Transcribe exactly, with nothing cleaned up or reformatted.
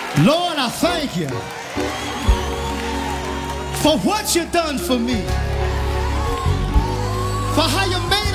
Lord, I thank you for what you done for me, for how you made